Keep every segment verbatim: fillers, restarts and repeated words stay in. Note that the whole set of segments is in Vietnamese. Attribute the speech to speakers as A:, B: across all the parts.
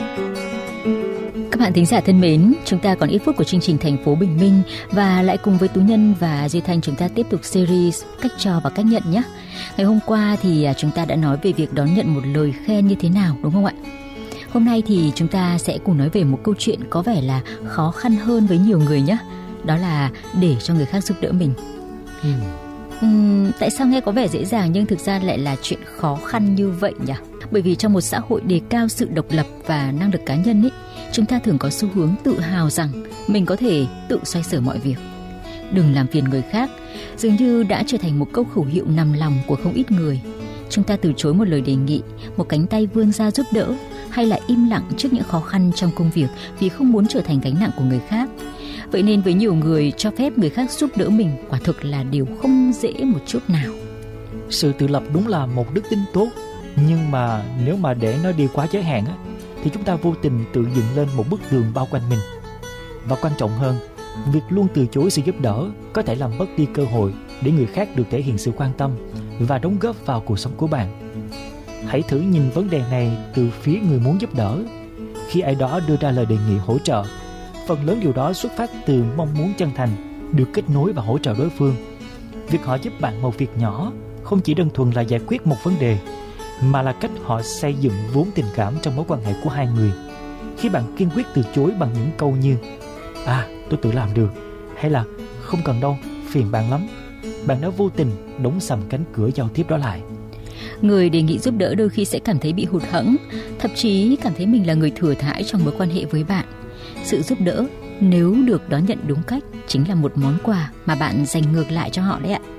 A: Các bạn thính giả thân mến, chúng ta còn ít phút của chương trình Thành phố Bình Minh và lại cùng với Tú Nhân và Duy Thanh chúng ta tiếp tục series cách cho và cách nhận nhé. Ngày hôm qua thì chúng ta đã nói về việc đón nhận một lời khen như thế nào, đúng không ạ? Hôm nay thì chúng ta sẽ cùng nói về một câu chuyện có vẻ là khó khăn hơn với nhiều người nhé. Đó là để cho người khác giúp đỡ mình. Ừ. Uhm, tại sao nghe có vẻ dễ dàng nhưng thực ra lại là chuyện khó khăn như vậy nhỉ? Bởi vì trong một xã hội đề cao sự độc lập và năng lực cá nhân ấy, chúng ta thường có xu hướng tự hào rằng mình có thể tự xoay sở mọi việc. Đừng làm phiền người khác dường như đã trở thành một câu khẩu hiệu nằm lòng của không ít người. Chúng ta từ chối một lời đề nghị, một cánh tay vươn ra giúp đỡ, hay là im lặng trước những khó khăn trong công việc vì không muốn trở thành gánh nặng của người khác. Vậy nên với nhiều người, cho phép người khác giúp đỡ mình quả thực là điều không dễ một chút nào.
B: Sự tự lập đúng là một đức tính tốt, nhưng mà nếu mà để nó đi quá giới hạn á, thì chúng ta vô tình tự dựng lên một bức tường bao quanh mình. Và quan trọng hơn, việc luôn từ chối sự giúp đỡ có thể làm mất đi cơ hội để người khác được thể hiện sự quan tâm và đóng góp vào cuộc sống của bạn. Hãy thử nhìn vấn đề này từ phía người muốn giúp đỡ. Khi ai đó đưa ra lời đề nghị hỗ trợ, phần lớn điều đó xuất phát từ mong muốn chân thành được kết nối và hỗ trợ đối phương. Việc họ giúp bạn một việc nhỏ không chỉ đơn thuần là giải quyết một vấn đề, mà là cách họ xây dựng vốn tình cảm trong mối quan hệ của hai người. Khi bạn kiên quyết từ chối bằng những câu như "À, tôi tự làm được" hay là "Không cần đâu, phiền bạn lắm", bạn đã vô tình đóng sầm cánh cửa giao tiếp đó lại.
A: Người đề nghị giúp đỡ đôi khi sẽ cảm thấy bị hụt hẫng, thậm chí cảm thấy mình là người thừa thãi trong mối quan hệ với bạn. Sự giúp đỡ, nếu được đón nhận đúng cách, chính là một món quà mà bạn dành ngược lại cho họ đấy ạ.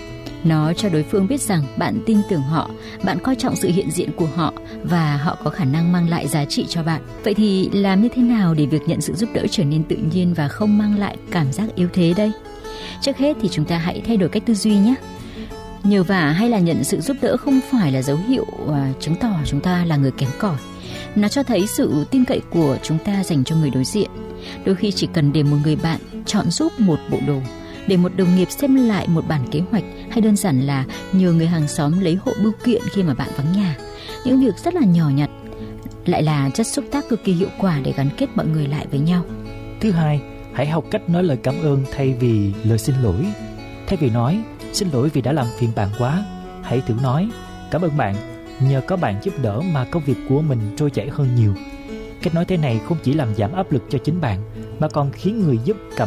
A: Nó cho đối phương biết rằng bạn tin tưởng họ, bạn coi trọng sự hiện diện của họ và họ có khả năng mang lại giá trị cho bạn. Vậy thì làm như thế nào để việc nhận sự giúp đỡ trở nên tự nhiên và không mang lại cảm giác yếu thế đây? Trước hết thì chúng ta hãy thay đổi cách tư duy nhé. Nhờ vả hay là nhận sự giúp đỡ không phải là dấu hiệu uh, chứng tỏ chúng ta là người kém cỏi. Nó cho thấy sự tin cậy của chúng ta dành cho người đối diện. Đôi khi chỉ cần để một người bạn chọn giúp một bộ đồ, để một đồng nghiệp xem lại một bản kế hoạch, hay đơn giản là nhờ người hàng xóm lấy hộ bưu kiện khi mà bạn vắng nhà. Những việc rất là nhỏ nhặt lại là chất xúc tác cực kỳ hiệu quả để gắn kết mọi người lại với nhau.
B: Thứ hai, hãy học cách nói lời cảm ơn thay vì lời xin lỗi. Thay vì nói "Xin lỗi vì đã làm phiền bạn quá", hãy thử nói "Cảm ơn bạn, nhờ có bạn giúp đỡ mà công việc của mình trôi chảy hơn nhiều". Cách nói thế này không chỉ làm giảm áp lực cho chính bạn, mà còn khiến người giúp cảm